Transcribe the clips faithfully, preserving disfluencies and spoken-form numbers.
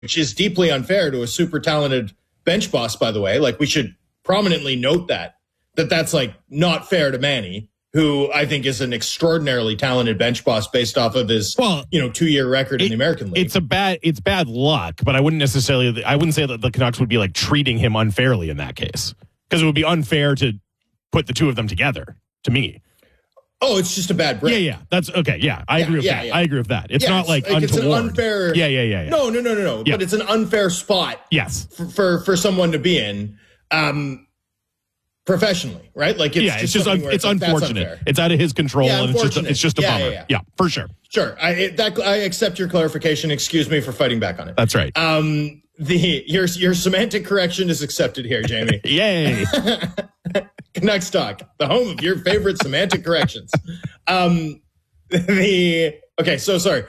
which is deeply unfair to a super talented bench boss, by the way. Like, we should prominently note that, that that's like not fair to Manny, who I think is an extraordinarily talented bench boss based off of his, well, you know, two-year record it, in the American League. It's a bad, it's bad luck, but I wouldn't necessarily, I wouldn't say that the Canucks would be like treating him unfairly in that case, because it would be unfair to put the two of them together, to me. Oh, it's just a bad break. Yeah, yeah. That's okay. Yeah, I yeah, agree with yeah, that. Yeah. I agree with that. It's yeah, not like, like untoward. It's an unfair. Yeah, yeah, yeah. yeah. No, no, no, no, no. Yeah. But it's an unfair spot. Yes. For for, for someone to be in, um, professionally, right? Like, it's yeah, just it's just un- it's like, unfortunate. It's out of his control, yeah, and it's just a, it's just a yeah, bummer. Yeah, Yeah, yeah. yeah, for sure. Sure, I it, that I accept your clarification. Excuse me for fighting back on it. That's right. Um, the your your semantic correction is accepted here, Jamie. Yay. Canucks Talk, the home of your favorite semantic corrections. Um, the okay, so sorry.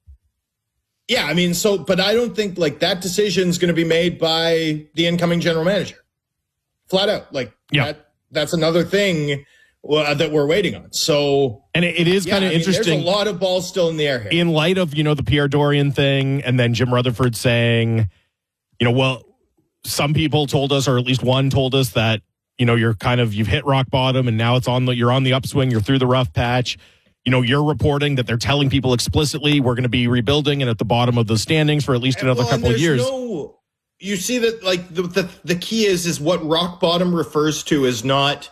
Yeah, I mean, so, but I don't think like that decision is going to be made by the incoming general manager. Flat out, like yeah. that. That's another thing uh, that we're waiting on. So, and it, it is yeah, kind of I mean, interesting. There's a lot of balls still in the air here. In light of, you know, the Pierre Dorion thing, and then Jim Rutherford saying, you know, well, some people told us, or at least one told us that, you know, you're kind of, you've hit rock bottom and now it's on the, you're on the upswing, you're through the rough patch. You know, you're reporting that they're telling people explicitly we're going to be rebuilding and at the bottom of the standings for at least another well, couple of years. No, you see that, like, the, the the key is is what rock bottom refers to is not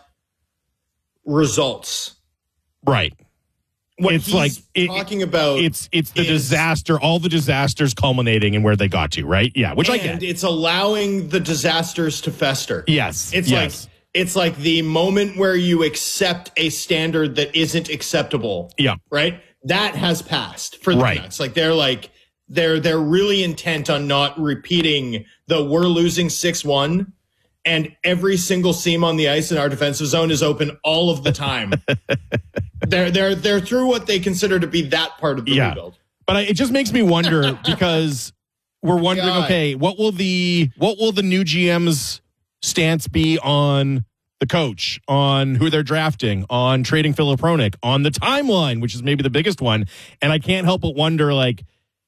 results, right? What it's he's like it, talking about. It's it's the is, disaster, all the disasters culminating in where they got to, right? Yeah, which I get. And it's allowing the disasters to fester. Yes, it's yes. like. It's like the moment where you accept a standard that isn't acceptable. Yeah. Right? That has passed for the right. Canucks. Like, they're like, they're, they're really intent on not repeating the we're losing six one and every single seam on the ice in our defensive zone is open all of the time. they're, they're, they're through what they consider to be that part of the yeah. rebuild. But I, it just makes me wonder because we're wondering, God. okay, what will the, what will the new G M's stance be on the coach, on who they're drafting, on trading Filip Hronek, on the timeline, which is maybe the biggest one. And I can't help but wonder, like,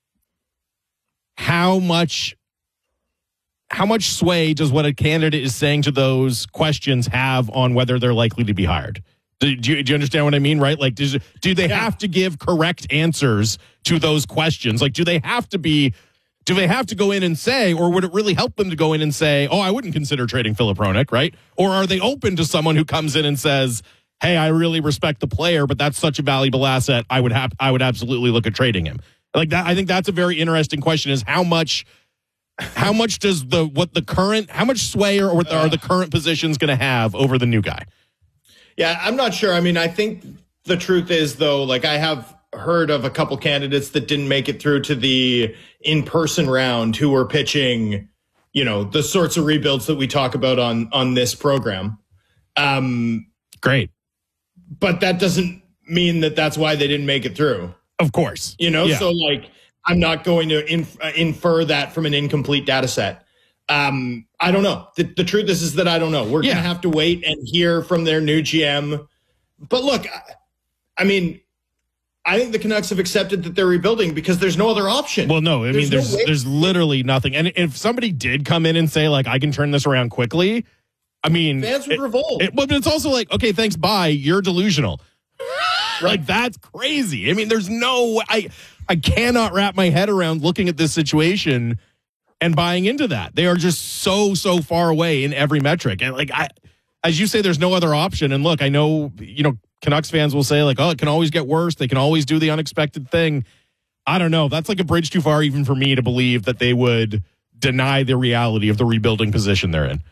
how much how much sway does what a candidate is saying to those questions have on whether they're likely to be hired? Do, do, you, do you understand what I mean, right? Like, does, do they yeah. have to give correct answers to those questions? Like, do they have to be Do they have to go in and say, or would it really help them to go in and say, oh, I wouldn't consider trading Filip Hronek, right? Or are they open to someone who comes in and says, hey, I really respect the player, but that's such a valuable asset, I would have, I would absolutely look at trading him. Like that, I think that's a very interesting question: is how much, how much does the what the current, how much sway or what are the current positions going to have over the new guy? Yeah, I'm not sure. I mean, I think the truth is, though, like I have heard of a couple candidates that didn't make it through to the in-person round who were pitching, you know, the sorts of rebuilds that we talk about on, on this program. Um, Great. But that doesn't mean that that's why they didn't make it through. Of course. You know, yeah. so like, I'm not going to inf- uh, infer that from an incomplete data set. Um, I don't know. The, the truth is, is that I don't know. We're yeah. going to have to wait and hear from their new G M. But look, I, I mean, I think the Canucks have accepted that they're rebuilding because there's no other option. Well, no, I there's mean, there's no there's literally nothing. And if somebody did come in and say, like, I can turn this around quickly, I mean, fans would it, revolt. It, but it's also like, okay, thanks, bye. You're delusional. Right. Like, that's crazy. I mean, there's no, I, I cannot wrap my head around looking at this situation and buying into that. They are just so, so far away in every metric. And like, I, as you say, there's no other option. And look, I know, you know, Canucks fans will say, like, oh, it can always get worse. They can always do the unexpected thing. I don't know. That's like a bridge too far even for me to believe that they would deny the reality of the rebuilding position they're in.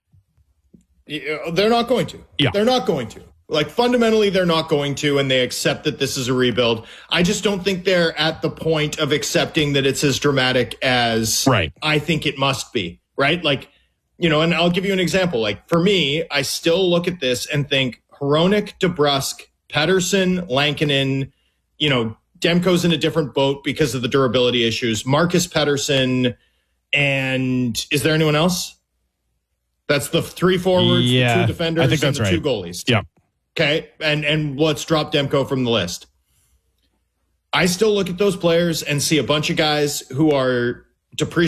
They're not going to. Yeah. They're not going to. Like, fundamentally, they're not going to, and they accept that this is a rebuild. I just don't think they're at the point of accepting that it's as dramatic as right. I think it must be, right? Like, you know, and I'll give you an example. Like, for me, I still look at this and think, Hronek, DeBrusk, Pettersson, Lankinen, you know, Demko's in a different boat because of the durability issues. Marcus Pettersson, and is there anyone else? That's the three forwards, yeah, the two defenders, I think that's and the right. two goalies. Yeah. Okay, and and let's drop Demko from the list. I still look at those players and see a bunch of guys who are depreciation